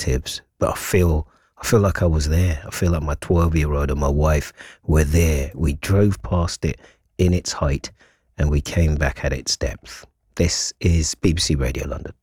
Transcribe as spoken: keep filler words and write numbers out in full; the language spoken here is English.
relatives, but I feel I feel like I was there. I feel like my twelve-year-old and my wife were there. We drove past it in its height, and we came back at its depth. This is B B C Radio London.